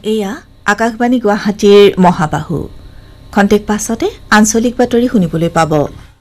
এয়া আকাশবাণী গুৱাহাটীৰ মহাবাহু খন্তেক পাছতে আঞ্চলিক বাতৰি শুনিবলৈ পাব।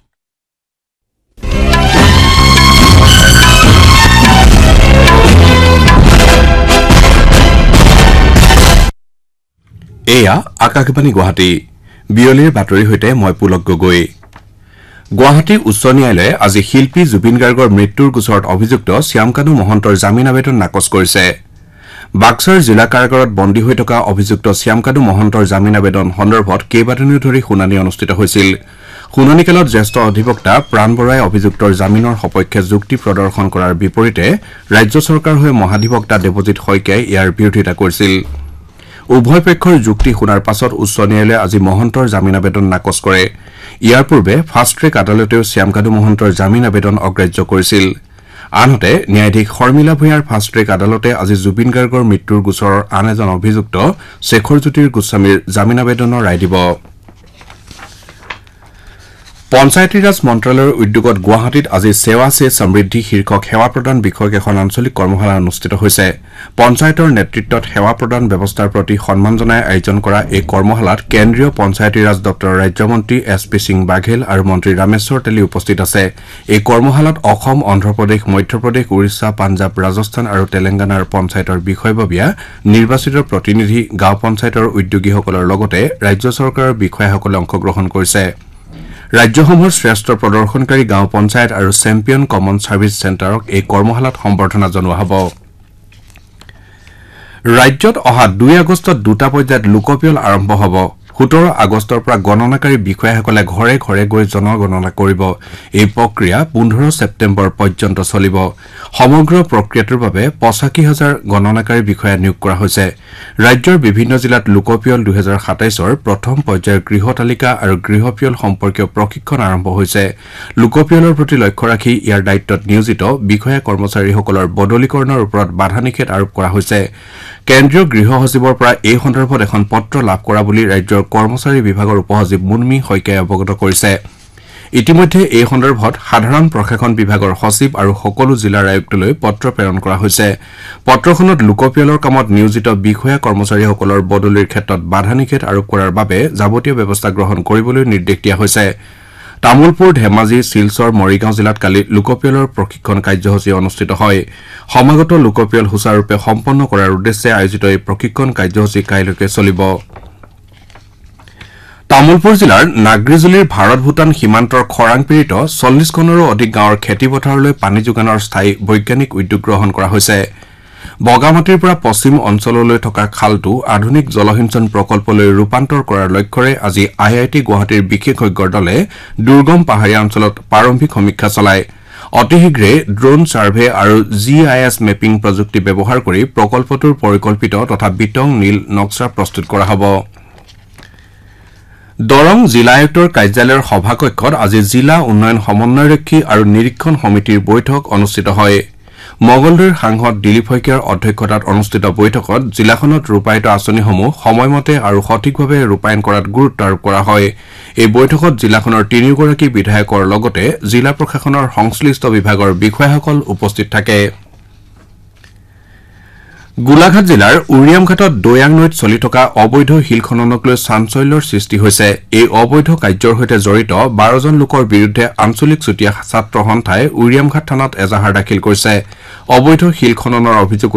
এয়া আকাশবাণী গুৱাহাটী বিয়লিৰ বাতৰিৰ সৈতে মই পুলক গগৈ। গুৱাহাটী উচ্চ ন্যায়ালয়ে আজি শিল্পী জুবিন গাৰ্গৰ মৃত্যুৰ গোচৰত অভিযুক্ত শ্যামকানু মহন্তৰ জামিন আবেদন নাকচ কৰিছে। বাক্সাৰ জিলা কাৰাগাৰত বন্দী হৈ থকা অভিযুক্ত শ্যামকানু মহন্তৰ জামিন আবেদন সন্দৰ্ভত কেইবাদিনো ধৰি শুনানি অনুষ্ঠিত হৈছিল। শুনানিকালত জ্যেষ্ঠ অধিবক্তা প্ৰাণ বৰাই অভিযুক্তৰ জামিনৰ সপক্ষে যুক্তি প্ৰদৰ্শন কৰাৰ বিপৰীতে ৰাজ্য চৰকাৰৰ হৈ মহাধিবক্তা দেৱজিৎ শইকীয়াই ইয়াৰ বিৰোধিতা কৰিছিল। উভয় পক্ষৰ যুক্তি শুনাৰ পাছত উচ্চ ন্যায়ালয়ে আজি মহন্তৰ জামিন আবেদন নাকচ কৰে। ইয়াৰ পূৰ্বে ফাষ্ট ট্ৰেক আদালতেও শ্যামকানু মহন্তৰ জামিন আবেদন অগ্ৰাহ্য কৰিছিল। আনহাতে ন্যায়াধীশ শৰ্মিলা ভূঞাৰ ফাষ্ট ট্ৰেক আদালতে আজি জুবিন গাৰ্গৰ মৃত্যুৰ গোচৰৰ আন এজন অভিযুক্ত শেখৰ জ্যোতিৰ গোস্বামীৰ জামিন আবেদনৰ ৰায় দিব। পঞ্চায়তী ৰাজ মন্ত্ৰালয়ৰ উদ্যোগত গুৱাহাটীত আজি সেৱা সে সমৃদ্ধি শীৰ্ষক সেৱা প্ৰদান বিষয়ক এখন আঞ্চলিক কৰ্মশালা অনুষ্ঠিত হৈছে। পঞ্চায়তৰ নেতৃত্বত সেৱা প্ৰদান ব্যৱস্থাৰ প্ৰতি সন্মান জনাই আয়োজন কৰা এই কৰ্মশালাত কেন্দ্ৰীয় পঞ্চায়তী ৰাজ দপ্তৰৰ ৰাজ্যমন্ত্ৰী SP সিং বাঘেল আৰু মন্ত্ৰী ৰামেশ্বৰ তেলী উপস্থিত আছে। এই কৰ্মশালাত অসম, অন্ধ্ৰপ্ৰদেশ, মধ্যপ্ৰদেশ, উৰিষ্যা, পাঞ্জাৱ, ৰাজস্থান আৰু তেলেংগানাৰ পঞ্চায়তৰ বিষয়ববীয়া, নিৰ্বাচিত প্ৰতিনিধি, গাঁও পঞ্চায়তৰ উদ্যোগীসকলৰ লগতে ৰাজ্য চৰকাৰৰ বিষয়াসকলে অংশগ্ৰহণ কৰিছে। ৰাজ্যসমূহৰ শ্ৰেষ্ঠ প্ৰদৰ্শনকাৰী গাঁও পঞ্চায়ত আৰু চেম্পিয়ন কমন ছাৰ্ভিচ চেণ্টাৰক এই কৰ্মশালাত সম্বৰ্ধনা জনোৱা হ'ব। ৰাজ্যত অহা 2 আগষ্টত দুটা পৰ্যায়ত লোকপিয়ল আৰম্ভ হ'ব। 17 আগষ্টৰ পৰা গণনাকাৰী বিষয়াসকলে ঘৰে ঘৰে গৈ জনগণনা কৰিব। এই প্ৰক্ৰিয়া 15 ছেপ্টেম্বৰ পৰ্যন্ত চলিব। সমগ্ৰ প্ৰক্ৰিয়াটোৰ বাবে 85,000 গণনাকাৰী বিষয়া নিয়োগ কৰা হৈছে। ৰাজ্যৰ বিভিন্ন জিলাত লোকপিয়ল 2027ৰ প্ৰথম পৰ্যায়ৰ গৃহ তালিকা আৰু গৃহপিয়ল সম্পৰ্কীয় প্ৰশিক্ষণ আৰম্ভ হৈছে। লোকপিয়লৰ প্ৰতি লক্ষ্য ৰাখি ইয়াৰ দায়িত্বত নিয়োজিত বিষয়া কৰ্মচাৰীসকলৰ বদলীকৰণৰ ওপৰত বাধা নিষেধ আৰোপ কৰা হৈছে। কেন্দ্ৰীয় গৃহ সচিবৰ পৰা এই সন্দৰ্ভত এখন পত্ৰ লাভ কৰা বুলি ৰাজ্যৰ কৰ্মচাৰী বিভাগৰ উপসচিব মুনমী শইকীয়াই অৱগত কৰিছে। ইতিমধ্যে এই সন্দৰ্ভত সাধাৰণ প্ৰশাসন বিভাগৰ সচিব আৰু সকলো জিলাৰ আয়ুক্তলৈ পত্ৰ প্ৰেৰণ কৰা হৈছে। পত্ৰখনত লোকপিয়লৰ কামত নিয়োজিত বিষয়া কৰ্মচাৰীসকলৰ বদলিৰ ক্ষেত্ৰত বাধা নিষেধ আৰোপ কৰাৰ বাবে যাৱতীয় ব্যৱস্থা গ্ৰহণ কৰিবলৈ নিৰ্দেশ দিয়া হৈছে। তামুলপুৰ, ধেমাজি, শিলচৰ, মৰিগাঁও জিলাত কালি লোকপিয়লৰ প্ৰশিক্ষণ কাৰ্যসূচী অনুষ্ঠিত হয়। সমাগত লোকপিয়ল সুচাৰুৰূপে সম্পন্ন কৰাৰ উদ্দেশ্যে আয়োজিত এই প্ৰশিক্ষণ কাৰ্যসূচী কাইলৈকে চলিব। তামুলপুৰ জিলাৰ নাগ্ৰিজুলিৰ ভাৰত-ভূটান সীমান্তৰ খৰাং পীড়িত 40খনৰো অধিক গাঁৱৰ খেতিপথাৰলৈ পানী যোগানৰ স্থায়ী বৈজ্ঞানিক উদ্যোগ গ্ৰহণ কৰা হৈছে। বগামাটিৰ পৰা পশ্চিম অঞ্চললৈ থকা খালটো আধুনিক জলসিঞ্চন প্ৰকল্পলৈ ৰূপান্তৰ কৰাৰ লক্ষ্যৰে আজি IIT গুৱাহাটীৰ বিশেষজ্ঞৰ দলে দুৰ্গম পাহাৰীয়া অঞ্চলত প্ৰাৰম্ভিক সমীক্ষা চলায়। অতি শীঘ্ৰে ড্ৰোন ছাৰ্ভে আৰু GIS মেপিং প্ৰযুক্তি ব্যৱহাৰ কৰি প্ৰকল্পটোৰ পৰিকল্পিত তথা বিতং নীল নক্সা প্ৰস্তুত কৰা হ'ব। দৰং জিলা আয়ুক্তৰ কাৰ্যালয়ৰ সভাকক্ষত আজি জিলা উন্নয়ন সমন্বয়ৰক্ষী আৰু নিৰীক্ষণ সমিতিৰ বৈঠক অনুষ্ঠিত হয়। মঙলদৈৰ সাংসদ দিলীপ শইকীয়াৰ অধ্যক্ষতাত অনুষ্ঠিত বৈঠকত জিলাখনত ৰূপায়িত আঁচনিসমূহ সময়মতে আৰু সঠিকভাৱে ৰূপায়ণ কৰাত গুৰুত্ব আৰোপ কৰা হয়। এই বৈঠকত জিলাখনৰ 3গৰাকী বিধায়কৰ লগতে জিলা প্ৰশাসনৰ সংশ্লিষ্ট বিভাগৰ বিষয়াসকল উপস্থিত থাকে। গোলাঘাট জিলাৰ উৰিয়ামঘাটত দৈয়াং নৈত চলি থকা অবৈধ শিল খননক লৈ চাঞ্চল্যৰ সৃষ্টি হৈছে। এই অবৈধ কাৰ্যৰ সৈতে জড়িত 12জন লোকৰ বিৰুদ্ধে আঞ্চলিক চুতীয়া ছাত্ৰ সন্থাই উৰিয়ামঘাট থানাত এজাহাৰ দাখিল কৰিছে। অবৈধ শিল খননৰ অভিযোগ